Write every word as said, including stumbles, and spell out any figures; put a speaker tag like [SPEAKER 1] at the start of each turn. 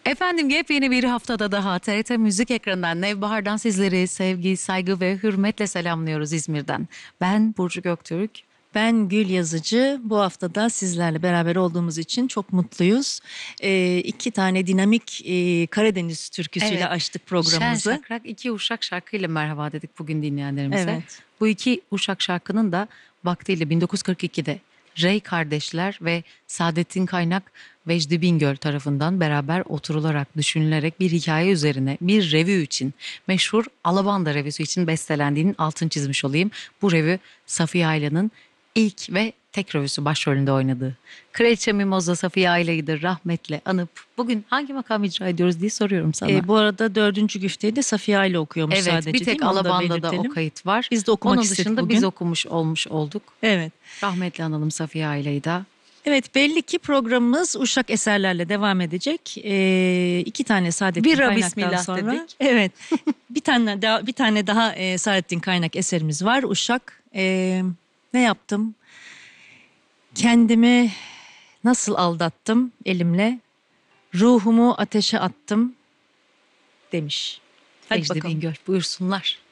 [SPEAKER 1] Efendim yepyeni bir haftada daha T R T Müzik ekranından Nevbahar'dan sizleri sevgi, saygı ve hürmetle selamlıyoruz İzmir'den. Ben Burcu Göktürk.
[SPEAKER 2] Ben Gül Yazıcı. Bu haftada sizlerle beraber olduğumuz için çok mutluyuz. Ee, iki tane dinamik e, Karadeniz türküsüyle
[SPEAKER 1] Evet,
[SPEAKER 2] açtık
[SPEAKER 1] Şen
[SPEAKER 2] programımızı.
[SPEAKER 1] Şakrak iki uşak şarkıyla merhaba dedik bugün dinleyenlerimize.
[SPEAKER 2] Evet.
[SPEAKER 1] Bu iki uşak şarkının da vaktiyle bin dokuz yüz kırk ikide Rey kardeşler ve Saadettin Kaynak, Vecdi Bingöl tarafından beraber oturularak, düşünülerek bir hikaye üzerine bir revü için, meşhur Alabanda revüsü için bestelendiğinin altını çizmiş olayım. Bu revü Safiye Ayla'nın ilk ve tek revüsü başrolünde oynadığı. Kraliçe Mimoza Safiye Ayla'yı da rahmetle anıp bugün hangi makam icra ediyoruz diye soruyorum sana.
[SPEAKER 2] Ee, bu arada dördüncü güfteyi de Safiye Aile okuyormuş
[SPEAKER 1] Evet,
[SPEAKER 2] sadece,
[SPEAKER 1] bir
[SPEAKER 2] değil
[SPEAKER 1] tek
[SPEAKER 2] mi? Onu da
[SPEAKER 1] Alabanda'da o
[SPEAKER 2] belirtelim.
[SPEAKER 1] kayıt var.
[SPEAKER 2] Biz de okumak
[SPEAKER 1] Onun
[SPEAKER 2] istedik
[SPEAKER 1] dışında
[SPEAKER 2] bugün.
[SPEAKER 1] biz okumuş olmuş olduk.
[SPEAKER 2] Evet.
[SPEAKER 1] Rahmetli analım Safiye Ayla'yı da.
[SPEAKER 2] Evet, belli ki programımız Uşak eserlerle devam edecek. Ee, iki tane Saadettin
[SPEAKER 1] Bira
[SPEAKER 2] Kaynak'tan
[SPEAKER 1] bismillah
[SPEAKER 2] sonra.
[SPEAKER 1] dedik.
[SPEAKER 2] Evet. bir tane daha bir tane daha e, Saadettin Kaynak eserimiz var. Uşak. Ee, ne yaptım? Kendimi nasıl aldattım elimle? Ruhumu ateşe attım demiş. Hadi
[SPEAKER 1] Vecdi
[SPEAKER 2] bakalım.
[SPEAKER 1] Bingöl buyursunlar.